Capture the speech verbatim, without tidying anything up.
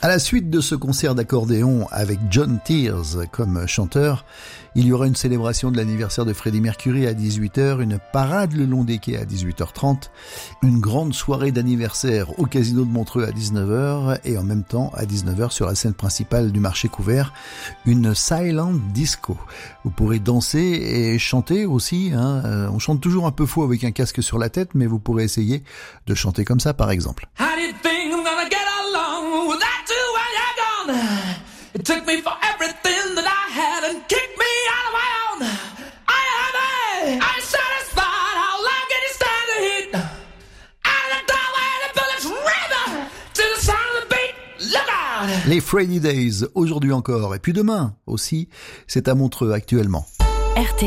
À la suite de ce concert d'accordéon avec John Tears comme chanteur, il y aura une célébration de l'anniversaire de Freddie Mercury à dix-huit heures, une parade le long des quais à dix-huit heures trente, une grande soirée d'anniversaire au Casino de Montreux à dix-neuf heures et en même temps à dix-neuf heures sur la scène principale du marché couvert, une silent disco. Vous pourrez danser et chanter aussi, hein. On chante toujours un peu faux avec un casque sur la tête, mais vous pourrez essayer de chanter comme ça par exemple. How do you think I'm gonna get along without you when you're gone? It took me for everything that I had and kicked me out of my own. I am I, I'm satisfied. How long can you stand the heat? Out of the doorway, the bullets rip to the sound of the beat. Look out! Les Friday Days, aujourd'hui encore, et puis demain aussi, c'est à Montreux actuellement. R T